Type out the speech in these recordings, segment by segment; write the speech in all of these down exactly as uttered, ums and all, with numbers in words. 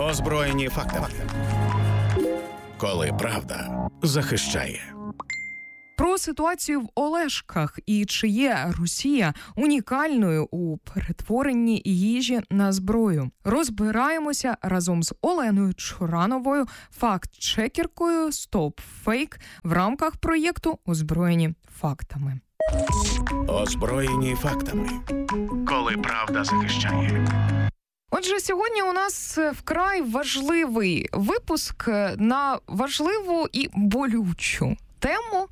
Озброєні фактами. Коли правда захищає. Про ситуацію в Олешках і чи є Росія унікальною у перетворенні їжі на зброю. Розбираємося разом з Оленою Чорановою, факт-чекеркою «Стоп Фейк» в рамках проєкту «Озброєні фактами». Озброєні фактами. Коли правда захищає. Отже, сьогодні у нас вкрай важливий випуск на важливу і болючу тему.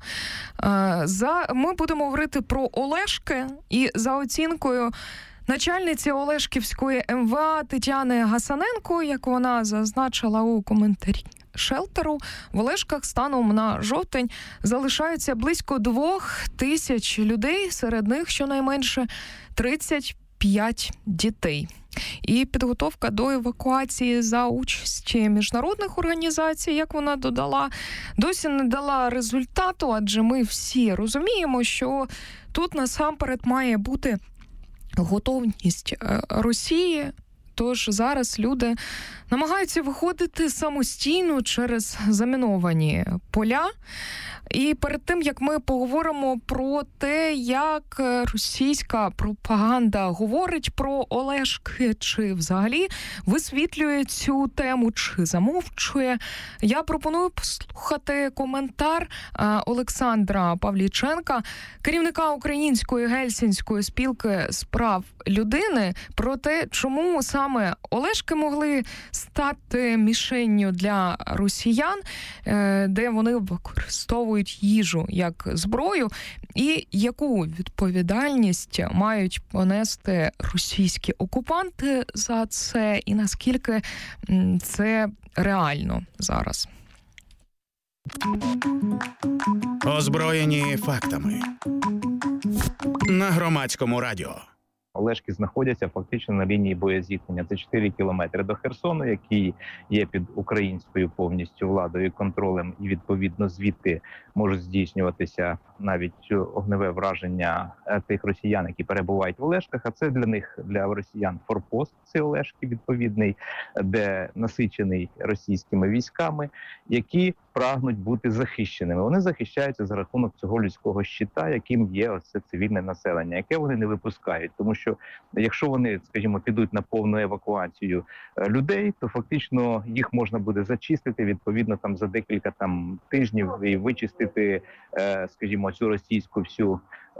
За ми будемо говорити про Олешки, і за оцінкою начальниці Олешківської ем ве а Тетяни Гасаненко, як вона зазначила у коментарі шелтеру, в Олешках станом на жовтень залишаються близько двох тисяч людей, серед них щонайменше тридцять п'ять дітей. І підготовка до евакуації за участі міжнародних організацій, як вона додала, досі не дала результату, адже ми всі розуміємо, що тут насамперед має бути готовність Росії. Тож зараз люди намагаються виходити самостійно через заміновані поля. І перед тим, як ми поговоримо про те, як російська пропаганда говорить про Олешки, чи взагалі висвітлює цю тему, чи замовчує, я пропоную послухати коментар Олександра Павліченка, керівника Української Гельсінської спілки з прав людини, про те, чому саме Олешки могли стати мішенню для росіян, де вони використовують їжу як зброю, і яку відповідальність мають понести російські окупанти за це, і наскільки це реально зараз. Озброєні фактами. На Громадському радіо. Олешки знаходяться фактично на лінії боєзіткнення. Це чотири кілометри до Херсону, який є під українською повністю владою і контролем, і відповідно звідти можуть здійснюватися навіть огневе враження тих росіян, які перебувають в Олешках. А це для них, для росіян, форпост, це Олешки відповідний, де насичений російськими військами, які прагнуть бути захищеними. Вони захищаються за рахунок цього людського щита, яким є оце цивільне населення, яке вони не випускають. Тому що якщо вони, скажімо, підуть на повну евакуацію людей, то фактично їх можна буде зачистити відповідно там за декілька там тижнів і вичистити, скажімо, цю російську всю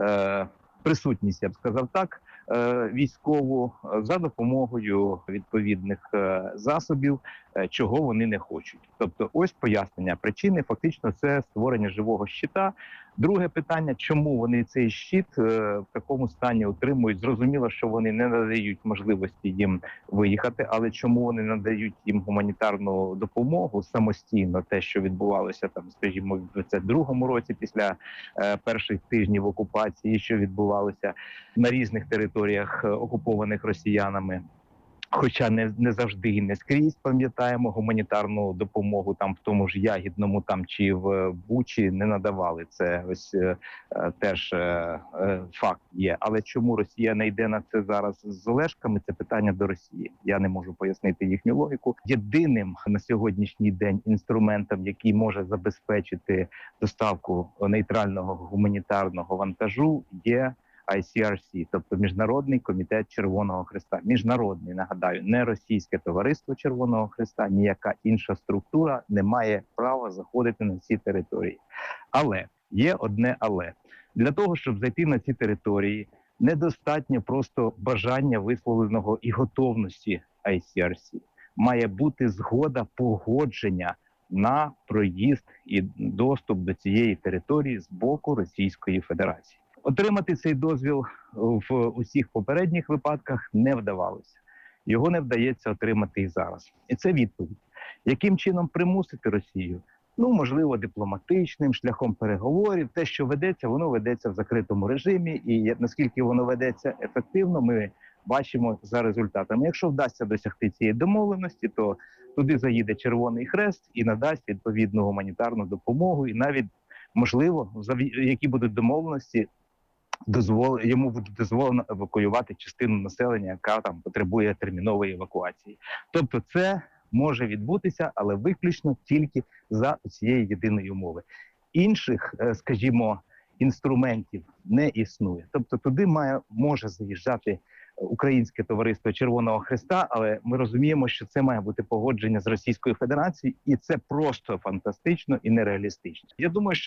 присутність, я б сказав так, військову за допомогою відповідних засобів, чого вони не хочуть. Тобто ось пояснення причини, фактично це створення живого щита. Друге питання, чому вони цей щит в такому стані отримують? Зрозуміло, що вони не надають можливості їм виїхати, але чому вони надають їм гуманітарну допомогу самостійно, те, що відбувалося там, скажімо, в двадцять другому році після е, перших тижнів окупації, що відбувалося на різних територіях окупованих росіянами. Хоча не, не завжди і не скрізь, пам'ятаємо, гуманітарну допомогу там в тому ж Ягідному там чи в Бучі не надавали. Це ось е, теж е, е, факт є. Але чому Росія не йде на це зараз з Олешками, це питання до Росії. Я не можу пояснити їхню логіку. Єдиним на сьогоднішній день інструментом, який може забезпечити доставку нейтрального гуманітарного вантажу, є ай сі ар сі, тобто Міжнародний комітет Червоного Хреста. Міжнародний, нагадаю, не російське товариство Червоного Хреста, ніяка інша структура не має права заходити на ці території. Але, є одне але. Для того, щоб зайти на ці території, недостатньо просто бажання висловленого і готовності ай сі ар сі. Має бути згода, погодження на проїзд і доступ до цієї території з боку Російської Федерації. Отримати цей дозвіл в усіх попередніх випадках не вдавалося. Його не вдається отримати і зараз. І це відповідь. Яким чином примусити Росію? Ну, можливо, дипломатичним, шляхом переговорів. Те, що ведеться, воно ведеться в закритому режимі. І наскільки воно ведеться ефективно, ми бачимо за результатами. Якщо вдасться досягти цієї домовленості, то туди заїде Червоний Хрест і надасть відповідну гуманітарну допомогу. І навіть, можливо, які будуть домовленості, дозвол... йому буде дозволено евакуювати частину населення, яка там потребує термінової евакуації. Тобто це може відбутися, але виключно тільки за цієї єдиної умови. Інших, е, скажімо, інструментів не існує. Тобто туди має може заїжджати Українське товариство Червоного Хреста, але ми розуміємо, що це має бути погодження з Російською Федерацією, і це просто фантастично і нереалістично. Я думаю, що